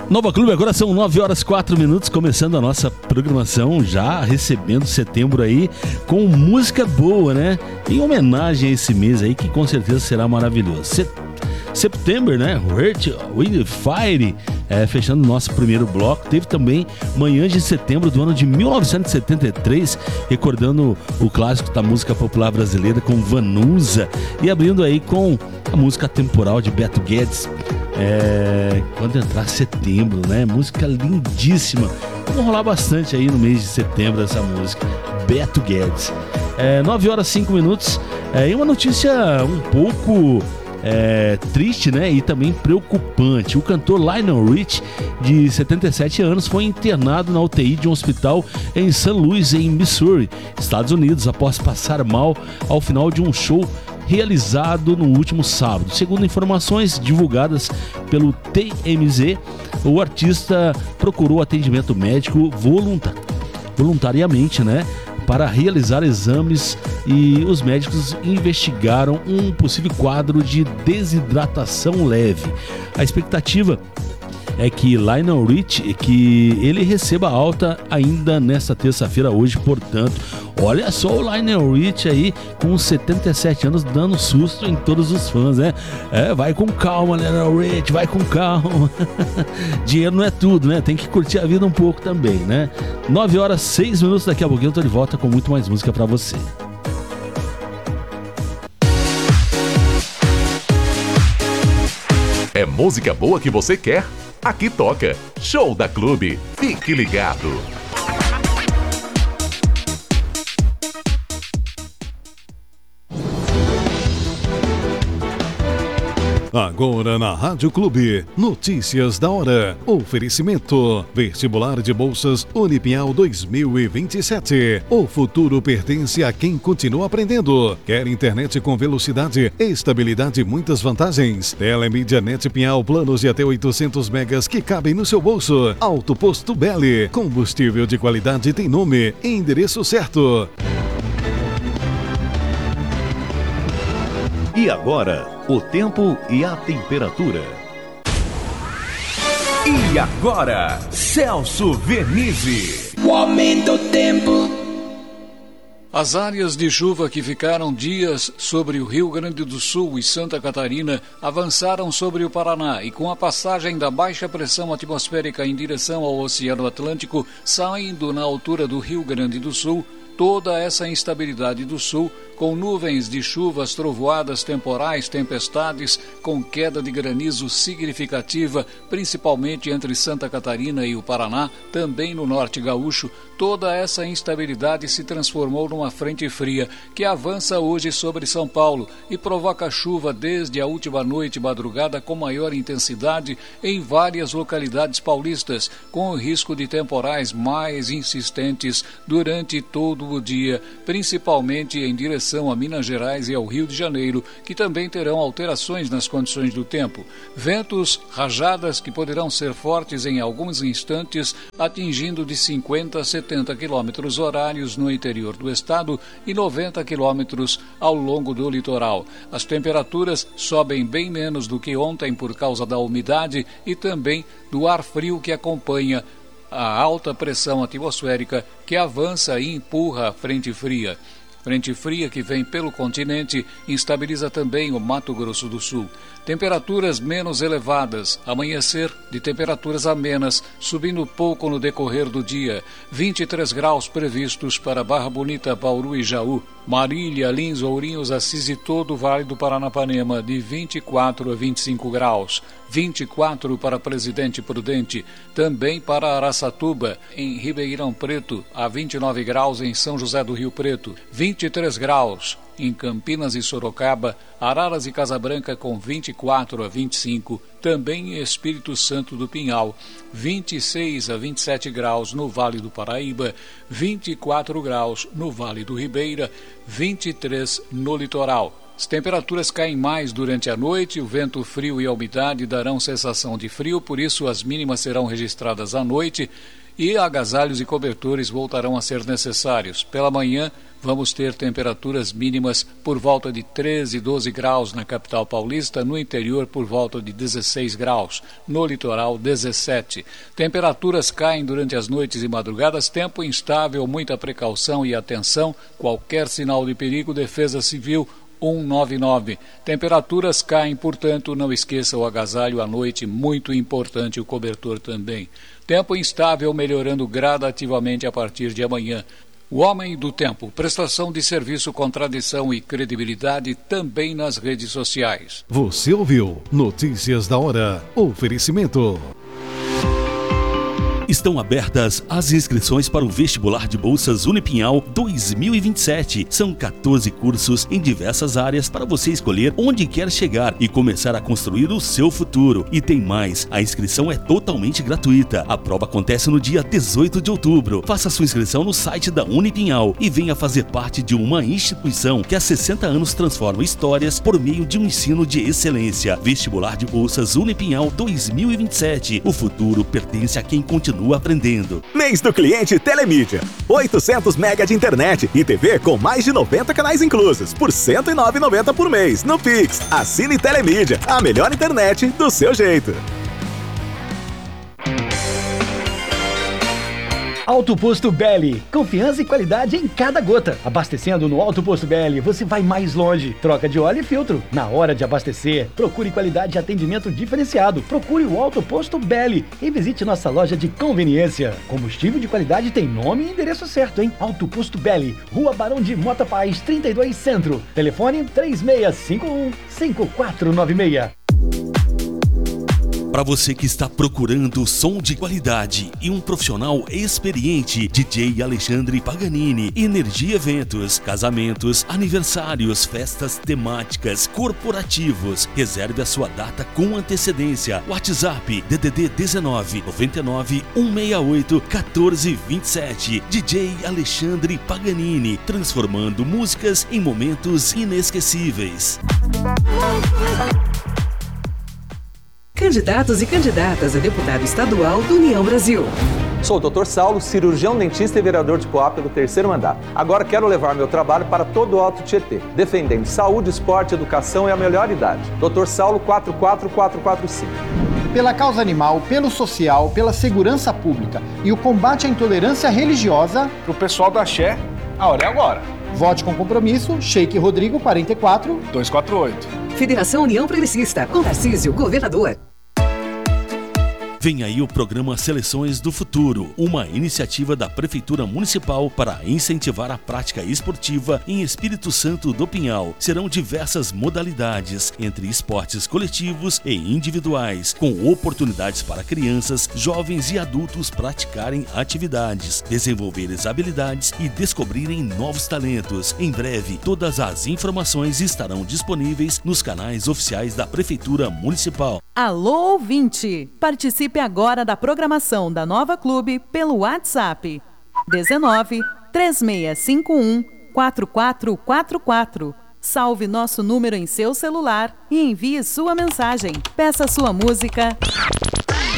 Nova Clube, agora são 9h04, começando a nossa programação, já recebendo setembro aí com música boa, né? Em homenagem a esse mês aí, que com certeza será maravilhoso. September, né? Earth, Wind, Fire, fechando o nosso primeiro bloco. Teve também Manhãs de Setembro do ano de 1973, recordando o clássico da música popular brasileira com Vanusa, e abrindo aí com a música Temporal de Beto Guedes. Quando entrar setembro, né? Música lindíssima. Vamos rolar bastante aí no mês de setembro essa música. Beto Guedes. 9h05. E uma notícia um pouco triste, né? E também preocupante. O cantor Lionel Rich, de 77 anos, foi internado na UTI de um hospital em St. Louis, em Missouri, Estados Unidos, após passar mal ao final de um show realizado no último sábado. Segundo informações divulgadas pelo TMZ, o artista procurou atendimento médico voluntariamente, né, para realizar exames, e os médicos investigaram um possível quadro de desidratação leve. A expectativa é que Lionel Rich, que ele receba alta ainda nesta terça-feira, hoje, portanto. Olha só o Lionel Rich aí com 77 anos dando susto em todos os fãs, né? Vai com calma, Lionel Rich, vai com calma. Dinheiro não é tudo, né? Tem que curtir a vida um pouco também, né? 9h06, daqui a pouquinho eu tô de volta com muito mais música pra você. É música boa que você quer? Aqui toca Show da Clube. Fique ligado. Agora na Rádio Clube, notícias da hora. Oferecimento: Vestibular de Bolsas Unipinhal 2027. O futuro pertence a quem continua aprendendo. Quer internet com velocidade, estabilidade e muitas vantagens? Telemídia Net Pinhal, planos de até 800 megas que cabem no seu bolso. Alto Posto Belli, combustível de qualidade tem nome e endereço certo. E agora, o tempo e a temperatura. E agora, Celso Vernizzi. O aumento do tempo. As áreas de chuva que ficaram dias sobre o Rio Grande do Sul e Santa Catarina avançaram sobre o Paraná, e com a passagem da baixa pressão atmosférica em direção ao Oceano Atlântico, saindo na altura do Rio Grande do Sul, toda essa instabilidade do sul, com nuvens de chuvas, trovoadas, temporais, tempestades, com queda de granizo significativa, principalmente entre Santa Catarina e o Paraná, também no norte gaúcho, toda essa instabilidade se transformou numa frente fria que avança hoje sobre São Paulo e provoca chuva desde a última noite e madrugada com maior intensidade em várias localidades paulistas, com o risco de temporais mais insistentes durante todo o dia, principalmente em direção a Minas Gerais e ao Rio de Janeiro, que também terão alterações nas condições do tempo. Ventos, rajadas que poderão ser fortes em alguns instantes, atingindo de 50 a 70 km horários no interior do estado e 90 km ao longo do litoral. As temperaturas sobem bem menos do que ontem por causa da umidade e também do ar frio que acompanha a alta pressão atmosférica que avança e empurra a frente fria. Frente fria que vem pelo continente instabiliza também o Mato Grosso do Sul. Temperaturas menos elevadas, amanhecer de temperaturas amenas, subindo pouco no decorrer do dia. 23 graus previstos para Barra Bonita, Bauru e Jaú. Marília, Lins, Ourinhos, Assis e todo o Vale do Paranapanema, de 24 a 25 graus. 24 para Presidente Prudente, também para Araçatuba, em Ribeirão Preto, a 29 graus em São José do Rio Preto, 23 graus em Campinas e Sorocaba, Araras e Casabranca com 24 a 25, também em Espírito Santo do Pinhal, 26 a 27 graus no Vale do Paraíba, 24 graus no Vale do Ribeira, 23 no litoral. As temperaturas caem mais durante a noite, o vento frio e a umidade darão sensação de frio, por isso as mínimas serão registradas à noite e agasalhos e cobertores voltarão a ser necessários. Pela manhã, Vamos ter temperaturas mínimas por volta de 13, 12 graus na capital paulista, no interior por volta de 16 graus, no litoral 17. Temperaturas caem durante as noites e madrugadas, tempo instável, muita precaução e atenção, qualquer sinal de perigo, Defesa Civil 199. Temperaturas caem, portanto, não esqueça o agasalho à noite, muito importante o cobertor também. Tempo instável melhorando gradativamente a partir de amanhã. O Homem do Tempo, prestação de serviço com tradição e credibilidade também nas redes sociais. Você ouviu Notícias da Hora. Oferecimento. Estão abertas as inscrições para o vestibular de bolsas Unipinhal 2027. São 14 cursos em diversas áreas para você escolher onde quer chegar e começar a construir o seu futuro. E tem mais, a inscrição é totalmente gratuita. A prova acontece no dia 18 de outubro. Faça sua inscrição no site da Unipinhal e venha fazer parte de uma instituição que há 60 anos transforma histórias por meio de um ensino de excelência. Vestibular de bolsas Unipinhal 2027. O futuro pertence a quem continua aprendendo. Mês do cliente Telemídia. 800 mega de internet e TV com mais de 90 canais inclusos por R$ 109,90 por mês no Pix. Assine Telemídia, a melhor internet do seu jeito. Alto Posto Belli, confiança e qualidade em cada gota. Abastecendo no Alto Posto Belli, você vai mais longe. Troca de óleo e filtro. Na hora de abastecer, procure qualidade e atendimento diferenciado. Procure o Alto Posto Belli e visite nossa loja de conveniência. Combustível de qualidade tem nome e endereço certo, hein? Alto Posto Belli, Rua Barão de Mota Paz, 32 Centro. Telefone 3651-5496. Para você que está procurando som de qualidade e um profissional experiente, DJ Alexandre Paganini, Energia Eventos, casamentos, aniversários, festas temáticas, corporativos. Reserve a sua data com antecedência. WhatsApp DDD 19 99 168 14 27. DJ Alexandre Paganini, transformando músicas em momentos inesquecíveis. Candidatos e candidatas a deputado estadual do União Brasil. Sou o Dr. Saulo, cirurgião dentista e vereador de Poá pelo 3º mandato. Agora quero levar meu trabalho para todo o Alto Tietê, defendendo saúde, esporte, educação e a melhor idade. Dr. Saulo 44445. Pela causa animal, pelo social, pela segurança pública e o combate à intolerância religiosa. Pro pessoal da Axé, a hora é agora. Vote com compromisso, Sheik Rodrigo 44248. Federação União Progressista, com Tarcísio, governador. Vem aí o programa Seleções do Futuro, uma iniciativa da Prefeitura Municipal para incentivar a prática esportiva em Espírito Santo do Pinhal. Serão diversas modalidades, entre esportes coletivos e individuais, com oportunidades para crianças, jovens e adultos praticarem atividades, desenvolverem habilidades e descobrirem novos talentos. Em breve, todas as informações estarão disponíveis nos canais oficiais da Prefeitura Municipal. Alô, ouvinte! Participe agora da programação da Nova Clube pelo WhatsApp 19 3651 4444. Salve nosso número em seu celular e envie sua mensagem. Peça sua música